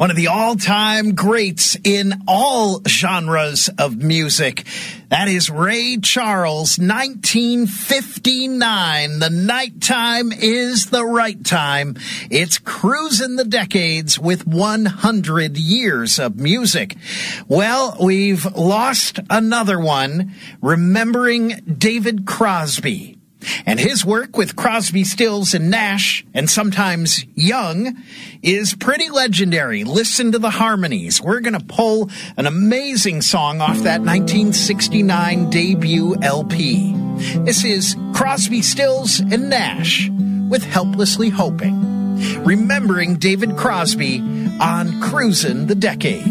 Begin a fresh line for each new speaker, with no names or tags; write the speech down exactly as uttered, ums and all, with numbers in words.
one of the all-time greats in all genres of music. That is Ray Charles, nineteen fifty-nine. The nighttime is the right time. It's cruising the decades with one hundred years of music. Well, we've lost another one, remembering David Crosby. And his work with Crosby, Stills, and Nash, and sometimes Young, is pretty legendary. Listen to the harmonies. We're going to pull an amazing song off that nineteen sixty-nine debut L P. This is Crosby, Stills, and Nash with Helplessly Hoping. Remembering David Crosby on Cruisin' the Decades.